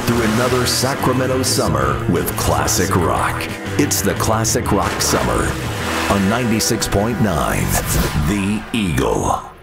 through another Sacramento summer with classic rock. It's the Classic Rock Summer on 96.9 The Eagle.